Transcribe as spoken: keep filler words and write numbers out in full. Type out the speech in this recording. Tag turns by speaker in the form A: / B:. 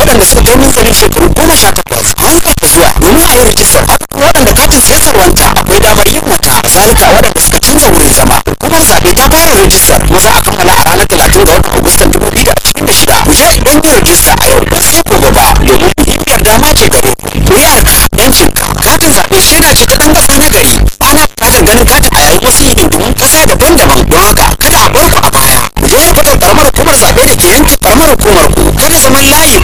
A: waɗanda suka kai minzalin shekaru goma sha takwas an sake zuwa domin a yi rijistar waɗanda katin siyasar wanta akwai damar yin wata zalika waɗanda suka canza wurin zama hukumar zaɓe ta fara rijistar kuma za a kammala a ranar talatin ga watan agustan dubu biyu da ashirin da shida ku je don yin rijista a yau ba sai gobe ba domin muhimmiyar dama ce gare ku ƙuri'arka yancinka katin zaɓe shaida ce ta ɗan ƙasa na gari ana buƙatar ganin katin a yayin wasu hidindimun ƙasa daban-daban don haka kada a bar ku a baya ku je kwatar ƙaramar hukumar zaɓe da ke yankin ƙaramar hukumar ku kada zaman layi